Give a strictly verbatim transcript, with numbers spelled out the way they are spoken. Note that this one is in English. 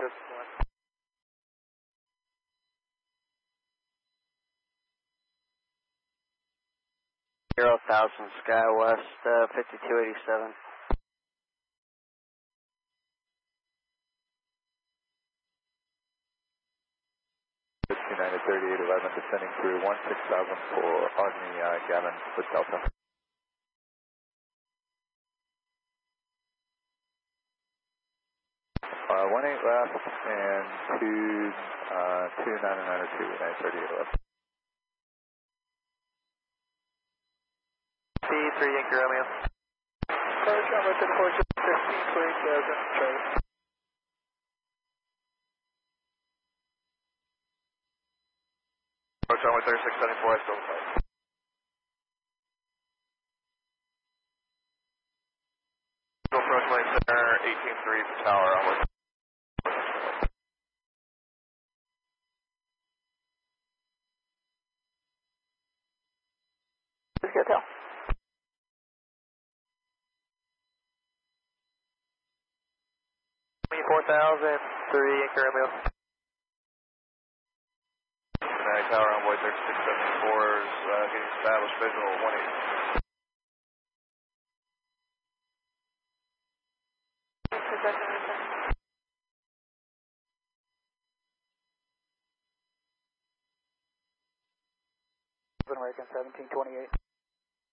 fifty-one. Zero thousand SkyWest, uh, fifty-two eighty-seven. fifteen ninety thirty-eight eleven descending through one six thousand for Army uh, Gavin with Delta. Uh, one eight left and two uh, two nine nine or two nine thirty-eight eleven. C three Yankee Romeo. Approach on with four fifteen for eight thousand, Charlie. Approach on with thirty-six seventy-four, I still five. Approach lane center, eighteen three for tower, on with. Let's go tell. twenty-four thousand, three Yankee Romeo. Cincinnati Tower Envoy thirty-six seventy-four is uh, getting established visual one eight. American seventeen twenty-eight.